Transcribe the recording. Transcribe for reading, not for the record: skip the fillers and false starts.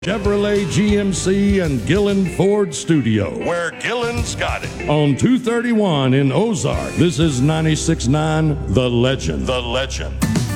Chevrolet GMC and Gillen Ford Studio, where Gillen's got it. On 231 in Ozark, this is 96.9 The Legend. The Legend.